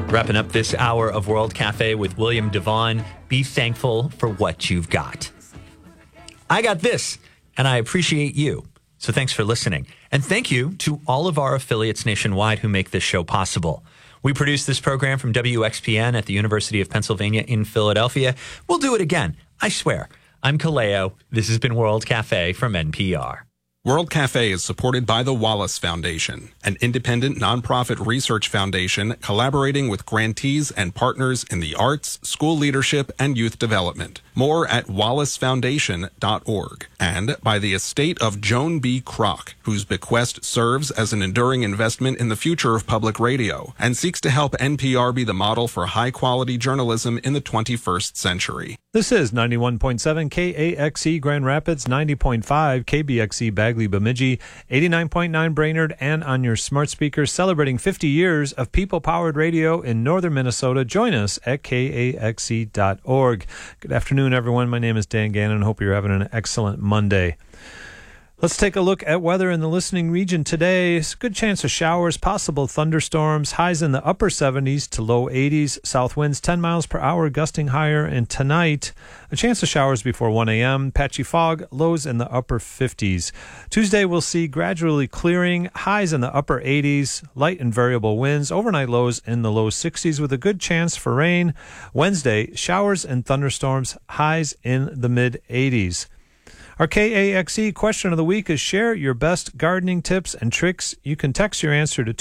Wrapping up this hour of World Cafe with William Devon. Be thankful for what you've got. I got this, and I appreciate you. So thanks for listening. And thank you to all of our affiliates nationwide who make this show possible. We produce this program from WXPN at the University of Pennsylvania in Philadelphia. We'll do it again, I swear. I'm Kaleo. This has been World Cafe from NPR. World Cafe is supported by the Wallace Foundation, an independent nonprofit research foundation collaborating with grantees and partners in the arts, school leadership, and youth development. More at wallacefoundation.org. And by the estate of Joan B. Kroc, whose bequest serves as an enduring investment in the future of public radio and seeks to help NPR be the model for high-quality journalism in the 21st century. This is 91.7 KAXE Grand Rapids, 90.5 KBXE Bagley Bemidji, 89.9 Brainerd, and on your smart speaker, celebrating 50 years of people-powered radio in northern Minnesota. Join us at KAXE.org. Good afternoon, everyone. My name is Dan Gannon. Hope you're having an excellent Monday. Let's take a look at weather in the listening region today. It's a good chance of showers, possible thunderstorms, highs in the upper 70s to low 80s, south winds 10 miles per hour, gusting higher. And tonight, a chance of showers before 1 a.m., patchy fog, lows in the upper 50s. Tuesday, we'll see gradually clearing, highs in the upper 80s, light and variable winds, overnight lows in the low 60s with a good chance for rain. Wednesday, showers and thunderstorms, highs in the mid 80s. Our KAXE question of the week is share your best gardening tips and tricks. You can text your answer to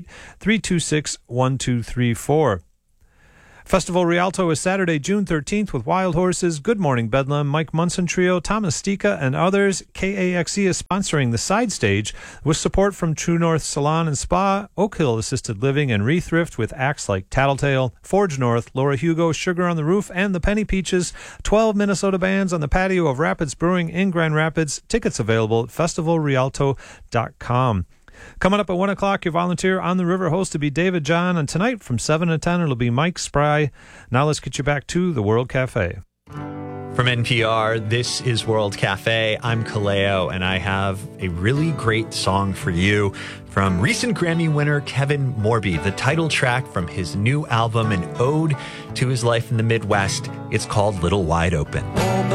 218-326-1234. Festival Rialto is Saturday, June 13th with Wild Horses, Good Morning Bedlam, Mike Munson Trio, Thomas Stika, and others. KAXE is sponsoring the side stage with support from True North Salon and Spa, Oak Hill Assisted Living, and Rethrift with acts like Tattletale, Forge North, Laura Hugo, Sugar on the Roof, and the Penny Peaches. 12 Minnesota bands on the patio of Rapids Brewing in Grand Rapids. Tickets available at festivalrialto.com. Coming up at 1 o'clock, your volunteer on the river host to be David John, and tonight from 7 to 10, it'll be Mike Spry. Now let's get you back to the World Cafe. From NPR, this is World Cafe. I'm Kaleo, and I have a really great song for you from recent Grammy winner Kevin Morby, the title track from his new album, an ode to his life in the Midwest. It's called Little Wide Open.